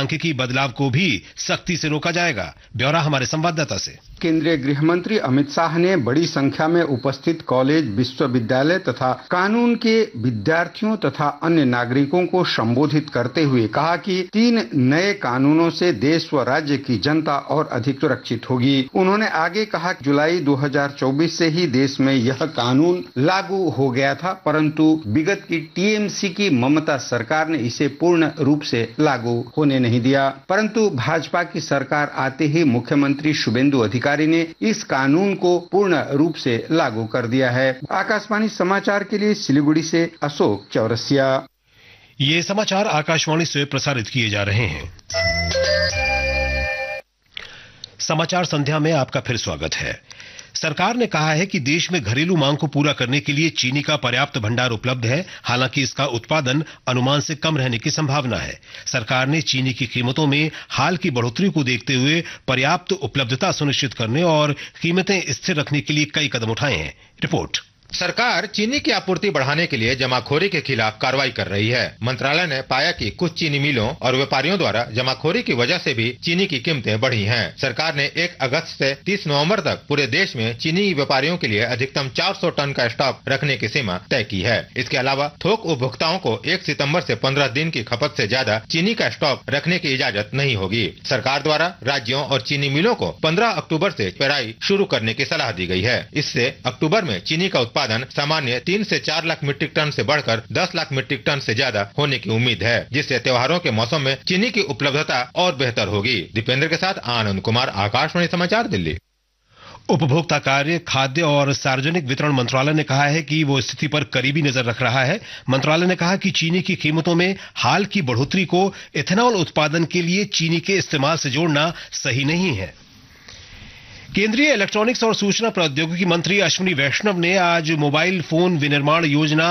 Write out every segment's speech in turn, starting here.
सांख्यिकी बदलाव को भी सख्ती से रोका जाएगा। ब्यौरा हमारे संवाददाता से। केंद्रीय गृह मंत्री अमित शाह ने बड़ी संख्या में उपस्थित कॉलेज, विश्वविद्यालय तथा कानून के विद्यार्थियों तथा अन्य नागरिकों को संबोधित करते हुए कहा कि 3 नए कानूनों से देश व राज्य की जनता और अधिक सुरक्षित होगी। उन्होंने आगे कहा कि जुलाई 2024 से ही देश में यह कानून लागू हो गया था, परंतु विगत की टीएमसी की ममता सरकार ने इसे पूर्ण रूप से लागू होने नहीं दिया। परंतु भाजपा की सरकार आते ही मुख्यमंत्री शुभेंदु अधिकारी ने इस कानून को पूर्ण रूप से लागू कर दिया है। आकाशवाणी समाचार के लिए सिलीगुड़ी से अशोक चौरसिया। ये समाचार आकाशवाणी से प्रसारित किए जा रहे हैं। समाचार संध्या में आपका फिर स्वागत है। सरकार ने कहा है कि देश में घरेलू मांग को पूरा करने के लिए चीनी का पर्याप्त भंडार उपलब्ध है। हालांकि इसका उत्पादन अनुमान से कम रहने की संभावना है। सरकार ने चीनी की कीमतों में हाल की बढ़ोतरी को देखते हुए पर्याप्त उपलब्धता सुनिश्चित करने और कीमतें स्थिर रखने के लिए कई कदम उठाए हैं। रिपोर्ट। सरकार चीनी की आपूर्ति बढ़ाने के लिए जमाखोरी के खिलाफ कार्रवाई कर रही है। मंत्रालय ने पाया कि कुछ चीनी मिलों और व्यापारियों द्वारा जमाखोरी की वजह से भी चीनी की कीमतें बढ़ी हैं। सरकार ने 1 अगस्त से 30 नवंबर तक पूरे देश में चीनी व्यापारियों के लिए अधिकतम 400 टन का स्टॉक रखने की सीमा तय की है। इसके अलावा थोक उपभोक्ताओं को 1 सितंबर से 15 दिन की खपत से ज्यादा चीनी का स्टॉक रखने की इजाजत नहीं होगी। सरकार द्वारा राज्यों और चीनी मिलों को 15 अक्टूबर से पेराई शुरू करने की सलाह दी गई है। इससे अक्टूबर में चीनी का उत्पादन सामान्य 3 से 4 लाख मीट्रिक टन से बढ़कर 10 लाख मीट्रिक टन से ज्यादा होने की उम्मीद है, जिससे त्योहारों के मौसम में चीनी की उपलब्धता और बेहतर होगी। दीपेंद्र के साथ आनंद कुमार, आकाशवाणी समाचार, दिल्ली। उपभोक्ता कार्य, खाद्य और सार्वजनिक वितरण मंत्रालय ने कहा है कि वो स्थिति पर करीबी नजर रख रहा है। मंत्रालय ने कहा कि चीनी की कीमतों में हाल की बढ़ोतरी को इथेनॉल उत्पादन के लिए चीनी के इस्तेमाल से जोड़ना सही नहीं है। केंद्रीय इलेक्ट्रॉनिक्स और सूचना प्रौद्योगिकी मंत्री अश्विनी वैष्णव ने आज मोबाइल फोन विनिर्माण योजना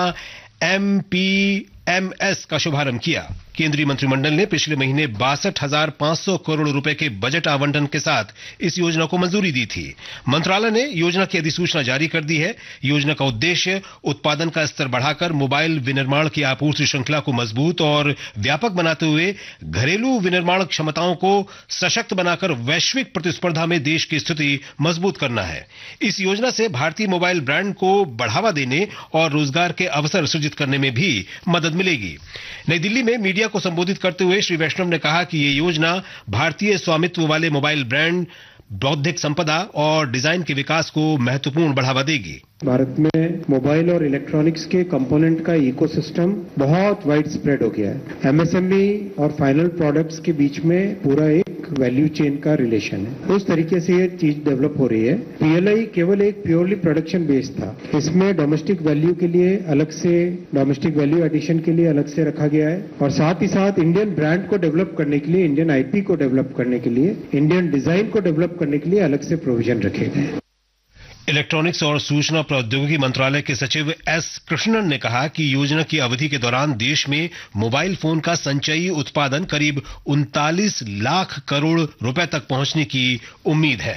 MPMS का शुभारंभ किया। केंद्रीय मंत्रिमंडल ने पिछले महीने 62,500 करोड़ रुपए के बजट आवंटन के साथ इस योजना को मंजूरी दी थी। मंत्रालय ने योजना की अधिसूचना जारी कर दी है। योजना का उद्देश्य उत्पादन का स्तर बढ़ाकर मोबाइल विनिर्माण की आपूर्ति श्रृंखला को मजबूत और व्यापक बनाते हुए घरेलू विनिर्माण क्षमताओं को सशक्त बनाकर वैश्विक प्रतिस्पर्धा में देश की स्थिति मजबूत करना है। इस योजना से भारतीय मोबाइल ब्रांड को बढ़ावा देने और रोजगार के अवसर सृजित करने में भी मदद मिलेगी। नई दिल्ली में मीडिया को संबोधित करते हुए श्री वैष्णव ने कहा कि ये योजना भारतीय स्वामित्व वाले मोबाइल ब्रांड, बौद्धिक संपदा और डिजाइन के विकास को महत्वपूर्ण बढ़ावा देगी। भारत में मोबाइल और इलेक्ट्रॉनिक्स के कंपोनेंट का इकोसिस्टम बहुत वाइड स्प्रेड हो गया है। एमएसएमई और फाइनल प्रोडक्ट्स के बीच में पूरा एक वैल्यू चेन का रिलेशन है। उस तरीके से ये चीज डेवलप हो रही है। पीएलआई केवल एक प्योरली प्रोडक्शन बेस्ड था। इसमें डोमेस्टिक वैल्यू के लिए अलग से, डोमेस्टिक वैल्यू एडिशन के लिए अलग से रखा गया है और साथ ही साथ इंडियन ब्रांड को डेवलप करने के लिए, इंडियन आईपी को डेवलप करने के लिए, इंडियन डिजाइन को डेवलप करने के लिए अलग से प्रोविजन रखे गए हैं। इलेक्ट्रॉनिक्स और सूचना प्रौद्योगिकी मंत्रालय के सचिव एस कृष्णन ने कहा कि योजना की अवधि के दौरान देश में मोबाइल फोन का संचयी उत्पादन करीब 39 लाख करोड़ रुपए तक पहुंचने की उम्मीद है।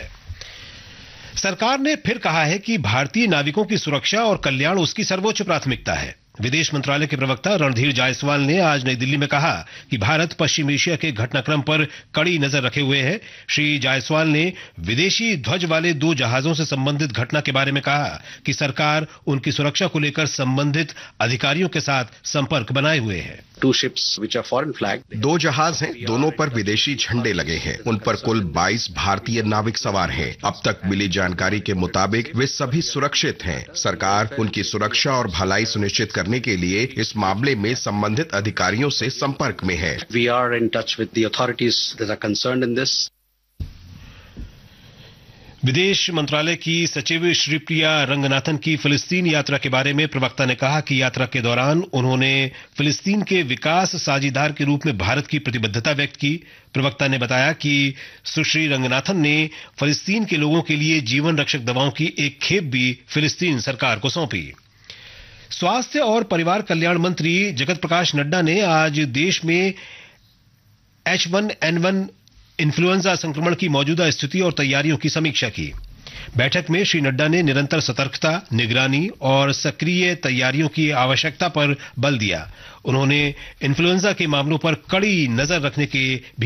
सरकार ने फिर कहा है कि भारतीय नाविकों की सुरक्षा और कल्याण उसकी सर्वोच्च प्राथमिकता है। विदेश मंत्रालय के प्रवक्ता रणधीर जायसवाल ने आज नई दिल्ली में कहा कि भारत पश्चिम एशिया के घटनाक्रम पर कड़ी नजर रखे हुए है। श्री जायसवाल ने विदेशी ध्वज वाले 2 जहाजों से संबंधित घटना के बारे में कहा कि सरकार उनकी सुरक्षा को लेकर संबंधित अधिकारियों के साथ संपर्क बनाए हुए है। 2 ships which are foreign flagged. 2 जहाज हैं, दोनों पर विदेशी झंडे लगे हैं। उन पर कुल 22 भारतीय नाविक सवार हैं। अब तक मिली जानकारी के मुताबिक वे सभी सुरक्षित हैं। सरकार उनकी सुरक्षा और भलाई सुनिश्चित करने के लिए इस मामले में संबंधित अधिकारियों से संपर्क में है। We are in touch with the authorities that are concerned in this. विदेश मंत्रालय की सचिव श्रीप्रिया रंगनाथन की फिलिस्तीन यात्रा के बारे में प्रवक्ता ने कहा कि यात्रा के दौरान उन्होंने फिलिस्तीन के विकास साझीदार के रूप में भारत की प्रतिबद्धता व्यक्त की। प्रवक्ता ने बताया कि सुश्री रंगनाथन ने फिलिस्तीन के लोगों के लिए जीवन रक्षक दवाओं की एक खेप भी फिलिस्तीन सरकार को सौंपी। स्वास्थ्य और परिवार कल्याण मंत्री जगत प्रकाश नड्डा ने आज देश में H1N1 इन्फ्लुएंजा संक्रमण की मौजूदा स्थिति और तैयारियों की समीक्षा की। बैठक में श्री नड्डा ने निरंतर सतर्कता, निगरानी और सक्रिय तैयारियों की आवश्यकता पर बल दिया। उन्होंने इन्फ्लुएंजा के मामलों पर कड़ी नजर रखने के